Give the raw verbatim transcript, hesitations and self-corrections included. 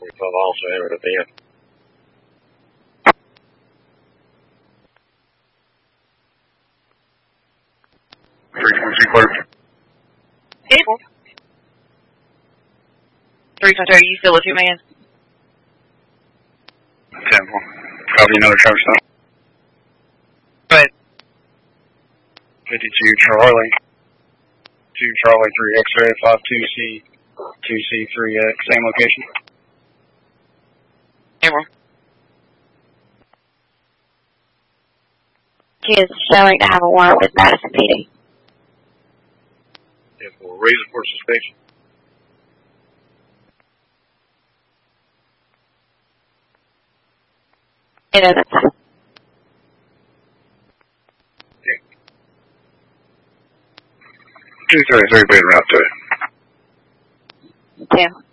We've also entered a bin. three twenty-two clear. April. three twenty-two, you still a two man? ten one. Copy another traffic stop. Go ahead. fifty-two Charlie. two Charlie three X-ray five two C two C three X. Same location. April. She is showing to have a warrant with Madison P D. If we'll reason for suspicion. You know, that's fine. two thirty-three being route to it. Two.